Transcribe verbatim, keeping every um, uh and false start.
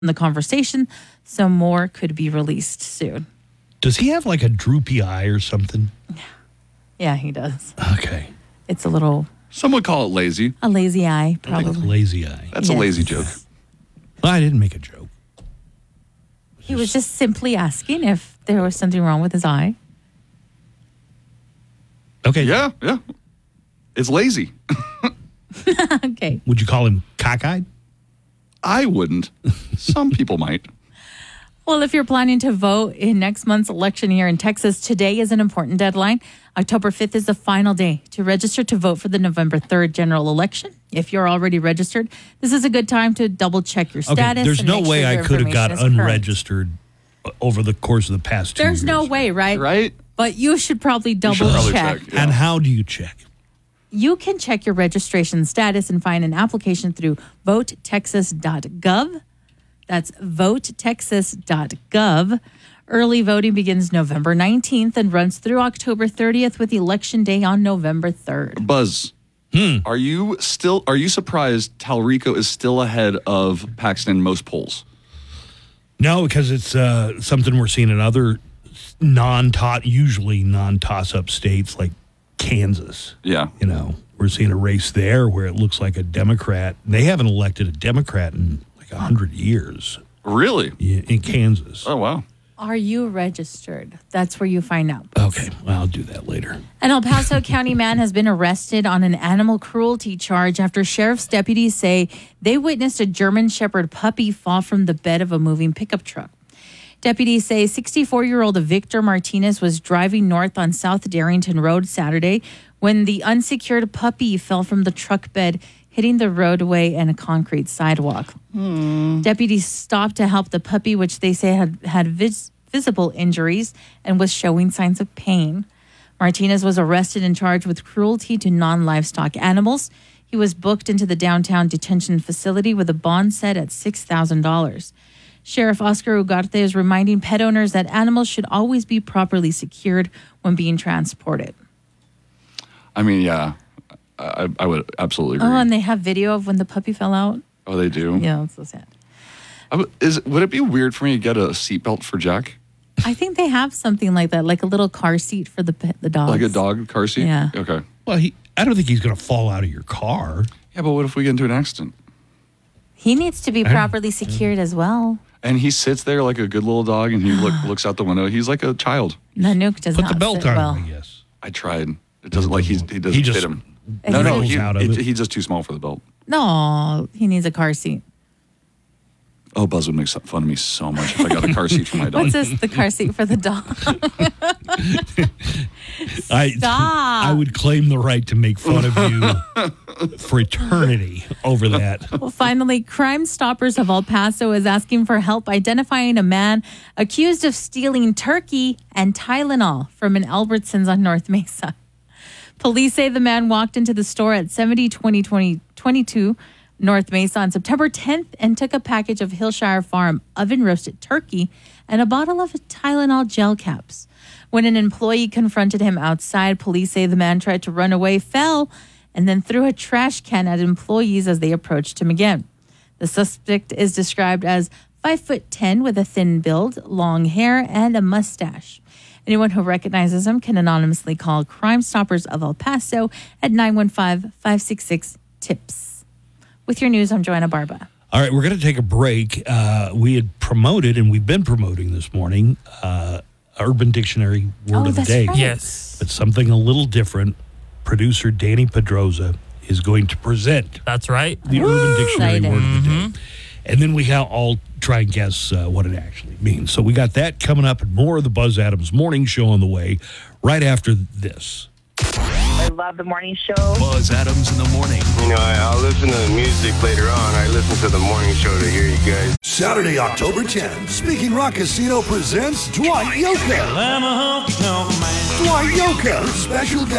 in the conversation, so more could be released soon. Does he have like a droopy eye or something? Yeah, he does. Okay. It's a little... Some would call it lazy. A lazy eye, I think probably. it's lazy eye. That's Yes. a lazy joke. Well, I didn't make a joke. He was just simply asking if there was something wrong with his eye. Okay. Yeah, yeah. It's lazy. Okay. Would you call him cockeyed? I wouldn't. Some people might. Well, if you're planning to vote in next month's election here in Texas, today is an important deadline. October fifth is the final day to register to vote for the November third general election. If you're already registered, this is a good time to double check your Okay. status. There's and no make way sure I your could have got information is correct. unregistered over the course of the past two There's years. no way, right? Right? But you should probably double should probably check. check, yeah. And how do you check? You can check your registration status and find an application through vote texas dot gov. That's vote texas dot gov. Early voting begins November nineteenth and runs through October thirtieth with Election Day on November third. Buzz, Hmm. are you still, are you surprised Talrico is still ahead of Paxton in most polls? No, because it's uh, something we're seeing in other non-tot, usually non-toss-up states like Kansas. Yeah. You know, we're seeing a race there where it looks like a Democrat. They haven't elected a Democrat in like one hundred years Really? in Kansas. Oh, wow. Are you registered? That's where you find out. Okay, well, I'll do that later. An El Paso County man has been arrested on an animal cruelty charge after sheriff's deputies say they witnessed a German Shepherd puppy fall from the bed of a moving pickup truck. Deputies say sixty-four-year-old Victor Martinez was driving north on South Darrington Road Saturday when the unsecured puppy fell from the truck bed, hitting the roadway and a concrete sidewalk. Hmm. Deputies stopped to help the puppy, which they say had had vis- visible injuries and was showing signs of pain. Martinez was arrested and charged with cruelty to non-livestock animals. He was booked into the downtown detention facility with a bond set at six thousand dollars. Sheriff Oscar Ugarte is reminding pet owners that animals should always be properly secured when being transported. I mean, yeah, I, I would absolutely agree. Oh, and they have video of when the puppy fell out. Oh, they do? Yeah, that's so sad. I would- Is, would it be weird for me to get a seatbelt for Jack? I think they have something like that, like a little car seat for the pet- the dogs. Like a dog car seat? Yeah. Okay. Well, he, I don't think he's going to fall out of your car. Yeah, but what if we get into an accident? He needs to be properly secured as well. And he sits there like a good little dog and he look, looks out the window. He's like a child. Nanook does Put not the belt sit on well. him, I guess. I tried. It doesn't like he's, he doesn't He just fit him. No, no, wriggles he, out of it- it. he's just too small for the belt. No, he needs a car seat. Oh, Buzz would make so- fun of me so much if I got a car seat for my dog. What's this? The car seat for the dog. I, Stop. I would claim the right to make fun of you for eternity over that. Well, finally, Crime Stoppers of El Paso is asking for help identifying a man accused of stealing turkey and Tylenol from an Albertsons on North Mesa. Police say the man walked into the store at seventy twenty twenty-two North Mesa on September tenth and took a package of Hillshire Farm oven-roasted turkey and a bottle of Tylenol gel caps. When an employee confronted him outside, police say the man tried to run away, fell, and then threw a trash can at employees as they approached him again. The suspect is described as five foot ten with a thin build, long hair, and a mustache. Anyone who recognizes him can anonymously call Crime Stoppers of El Paso at nine one five, five six six, TIPS. With your news, I'm Joanna Barba. All right, we're going to take a break. Uh, we had promoted, and we've been promoting this morning, uh, Urban Dictionary Word Oh, of the that's Day. right. Yes. But something a little different. Producer Danny Pedroza is going to present That's right. the Urban Dictionary Excited. Word of the Day. And then we ha- all try and guess uh, what it actually means. So we got that coming up and more of the Buzz Adams Morning Show on the way right after this. I love the morning show. Buzz Adams in the morning. You know, I, I'll listen to the music later on. I listen to the morning show to hear you guys. Saturday, October tenth, Speaking Rock Casino presents Dwight Yoakam. Dwight Yoakam, special guest.